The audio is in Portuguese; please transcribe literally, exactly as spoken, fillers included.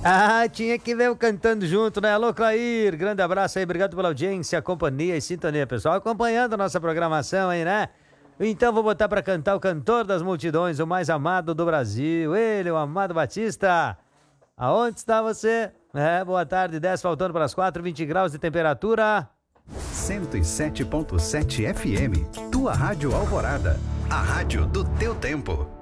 Ah, tinha que ver eu cantando junto, né? Alô, Clair, grande abraço aí, obrigado pela audiência, companhia e sintonia, pessoal. Acompanhando a nossa programação aí, né? Então vou botar pra cantar o cantor das multidões, o mais amado do Brasil, ele, o Amado Batista. Aonde está você? É, boa tarde, dez faltando para as quatro, vinte graus de temperatura. cento e sete ponto sete F M, tua Rádio Alvorada, a rádio do teu tempo.